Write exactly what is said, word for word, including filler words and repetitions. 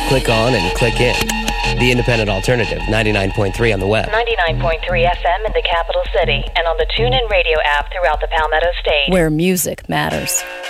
Click on and click in. The Independent Alternative, ninety-nine point three on the web. ninety-nine point three F M in the capital city and on the TuneIn Radio app throughout the Palmetto State. Where music matters.